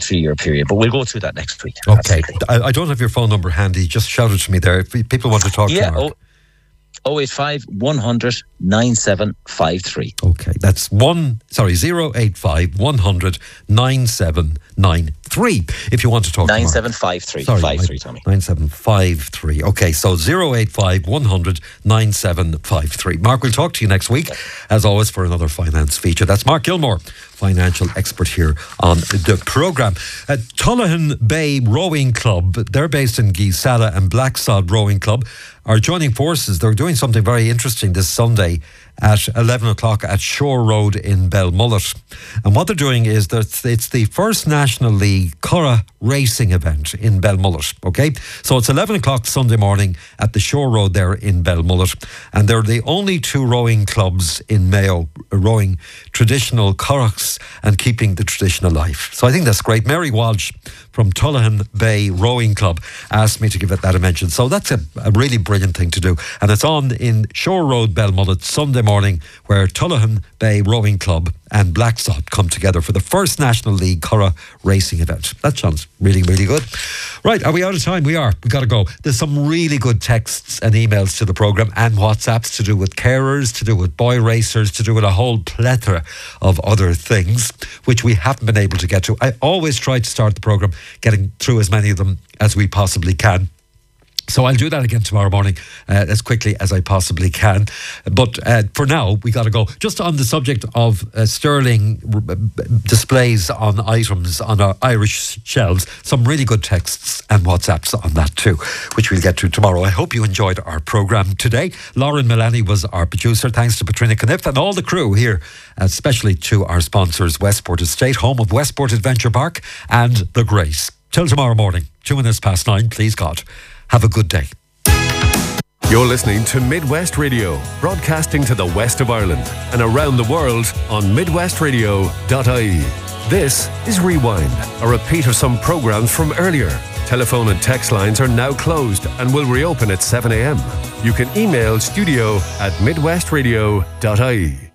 3-year period. But we'll go through that next week. Okay. I don't have your phone number handy. Just shout it to me there. If people want to talk to you, Mark. 085 100 9753. Okay, that's 085 100 9793. If you want to talk 9753. Sorry, 53, Tommy. 9753. Okay, so 085 100 9753. Mark, we'll talk to you next week, as always, for another finance feature. That's Mark Gilmore, financial expert here on the programme. Tullahan Bay Rowing Club, they're based in Geesala, and Blacksod Rowing Club are joining forces. They're doing something very interesting this Sunday at 11 o'clock at Shore Road in Belmullet. And what they're doing is that it's the first National League Curragh racing event in Belmullet, okay? So it's 11 o'clock Sunday morning at the Shore Road there in Belmullet. And they're the only 2 rowing clubs in Mayo rowing traditional curraghs and keeping the tradition alive. So I think that's great. Mary Walsh from Tullahan Bay Rowing Club asked me to give it that a mention. So that's a really brilliant thing to do. And it's on in Shore Road, Belmullet, Sunday morning, where Tullahan Bay Rowing Club and Blacksod come together for the first National League Curragh racing event. That sounds really, really good. Right, are we out of time? We are. We've got to go. There's some really good texts and emails to the programme and WhatsApps to do with carers, to do with boy racers, to do with a whole plethora of other things, which we haven't been able to get to. I always try to start the programme getting through as many of them as we possibly can. So I'll do that again tomorrow morning as quickly as I possibly can. But for now, we got to go. Just on the subject of sterling displays on items on our Irish shelves, some really good texts and WhatsApps on that too, which we'll get to tomorrow. I hope you enjoyed our programme today. Lauren Milani was our producer. Thanks to Patrina Kniff and all the crew here, especially to our sponsors, Westport Estate, home of Westport Adventure Park and The Grace. Till tomorrow morning, 9:02, please God. Have a good day. You're listening to Midwest Radio, broadcasting to the west of Ireland and around the world on midwestradio.ie. This is Rewind, a repeat of some programmes from earlier. Telephone and text lines are now closed and will reopen at 7 a.m. You can email studio@midwestradio.ie.